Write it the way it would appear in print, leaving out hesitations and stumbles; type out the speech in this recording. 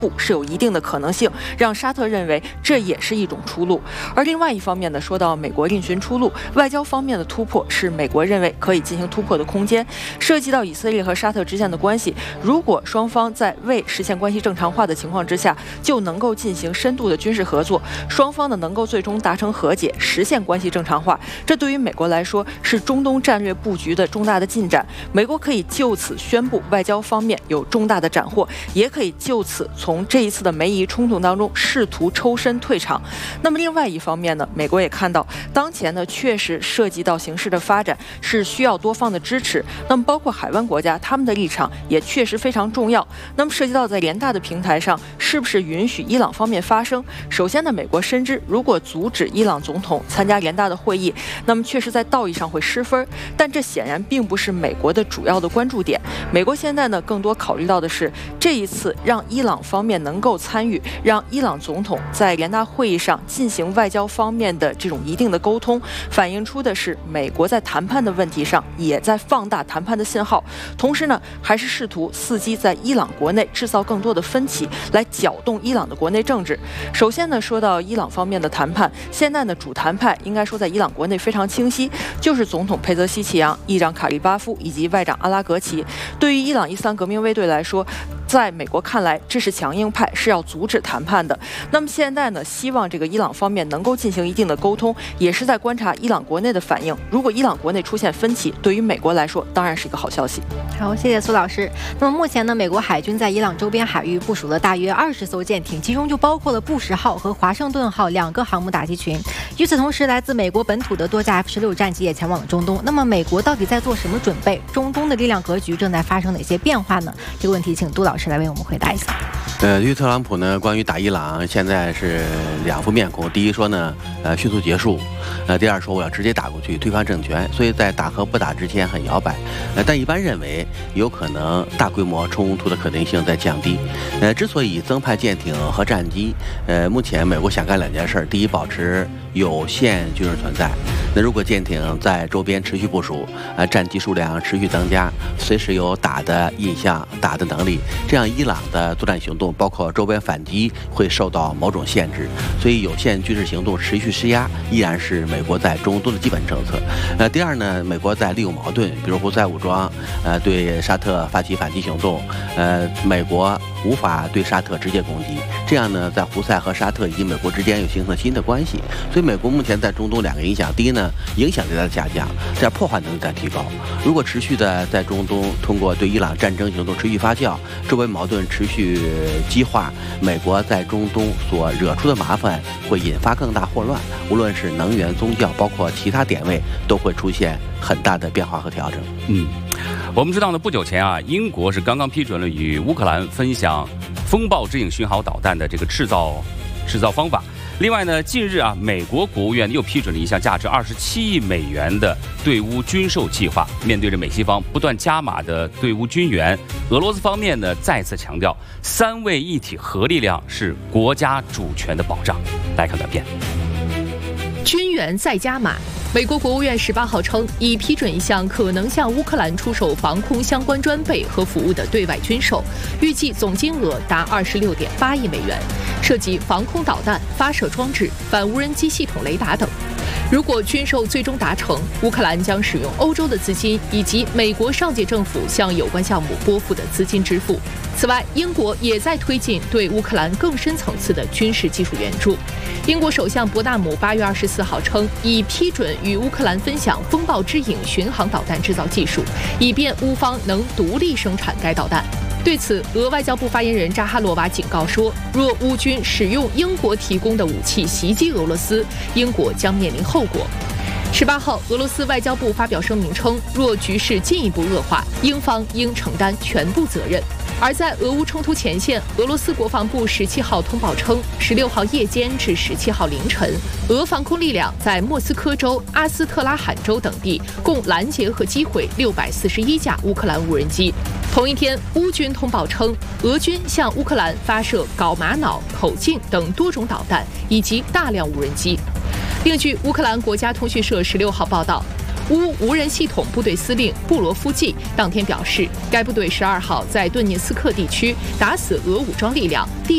是有一定的可能性，让沙特认为这也是一种出路。而另外一方面呢，说到美国另寻出路，外交方面的突破是美国认为可以进行突破的空间。涉及到以色列和沙特之间的关系，如果双方在未实现关系正常化的情况之下，就能够进行深度的军事合作，双方呢能够最终达成和解，实现关系正常化。这对于美国来说是中东战略布局的重大的进展。美国可以就此宣布外交方面有重大的斩获，也可以就此从这一次的梅夷冲突当中试图抽身退场。那么另外一方面呢，美国也看到当前呢确实涉及到形势的发展是需要多方的支持，那么包括海湾国家他们的立场也确实非常重要。那么涉及到在联大的平台上是不是允许伊朗方面发声，首先呢美国深知如果阻止伊朗总统参加联大的会议，那么确实在道义上会失分，但这显然并不是美国的主要的关注点。美国现在呢更多考虑到的是这一次让伊朗方面能够参与，让伊朗总统在联大会议上进行外交方面的这种一定的沟通，反映出的是美国在谈判的问题上也在放大谈判的信号，同时呢还是试图伺机在伊朗国内制造更多的分歧，来搅动伊朗的国内政治。首先呢说到伊朗方面的谈判，现在呢主谈派应该说在伊朗国内非常清晰，就是总统佩泽希奇扬、议长卡利巴夫以及外长阿拉格齐。对于伊朗伊斯兰革命卫队来说，在美国看来这是强硬派，是要阻止谈判的。那么现在呢希望这个伊朗方面能够进行一定的沟通，也是在观察伊朗国内的反应。如果伊朗国内出现分歧，对于美国来说当然是一个好消息。 好，谢谢苏老师。那么目前呢，美国海军在伊朗周边海域部署了大约20艘舰艇，其中就包括了布什号和华盛顿号2个航母打击群。与此同时，来自美国本土的多架 F-16战机也前往了中东。那么美国到底在做什么准备？中东的力量格局正在发生哪些变化呢？这个问题请杜老师来为我们回答一下。 对于特朗普呢，关于打伊朗，现在是两副面孔。第一说呢，迅速结束；第二说我要直接打过去，推翻政权。所以在打和不打之间很摇摆。但一般认为，有可能大规模冲突的可能性在降低。之所以增派舰艇和战机，目前美国想干两件事：第一，保持有限军事存在；那如果舰艇在周边持续部署，战机数量持续增加，随时有打的印象、打的能力，这样伊朗的作战行动，包括周边反击，会受到某种限制。所以有限军事行动持续施压，依然是美国在中东的基本政策。第二呢，美国在利用矛盾，比如胡塞武装，对沙特发起反击行动，美国无法对沙特直接攻击，这样呢，在胡塞和沙特以及美国之间又形成新的关系。所以美国目前在中东两个影响，第一呢，影响力在下降，第二破坏能力在提高。如果持续的在中东通过对伊朗战争行动持续发酵，周围矛盾持续激化，美国在中东所惹出的麻烦会引发更大混乱，无论是能源、宗教，包括其他点位，都会出现很大的变化和调整。 我们知道呢，不久前啊，英国是刚刚批准了与乌克兰分享风暴之影巡航导弹的这个制造方法。另外呢，近日啊，美国国务院又批准了一项价值27亿美元的对乌军售计划。面对着美西方不断加码的对乌军援，俄罗斯方面呢再次强调3位一体核力量是国家主权的保障。来看短片。 军援再加码。美国国务院18号称，已批准一项可能向乌克兰出售防空相关装备和服务的对外军售，预计总金额达26.8亿美元，涉及防空导弹、发射装置、反无人机系统雷达等。如果军售最终达成，乌克兰将使用欧洲的资金以及美国上届政府向有关项目拨付的资金支付。此外，英国也在推进对乌克兰更深层次的军事技术援助。英国首相伯纳姆8月24号称，已批准与乌克兰分享风暴之影巡航导弹制造技术，以便乌方能独立生产该导弹。对此，俄外交部发言人扎哈罗娃警告说，若乌军使用英国提供的武器袭击俄罗斯，英国将面临后果。18号，俄罗斯外交部发表声明称，若局势进一步恶化，英方应承担全部责任。而在俄乌冲突前线，俄罗斯国防部17号通报称，16号夜间至17号凌晨，俄防空力量在莫斯科州、阿斯特拉罕州等地共拦截和击毁641架乌克兰无人机。同一天，乌军通报称，俄军向乌克兰发射镐玛瑙、口径等多种导弹以及大量无人机。另据乌克兰国家通讯社16号报道，乌无人系统部队司令布罗夫季当天表示，该部队12号在顿涅斯克地区打死俄武装力量第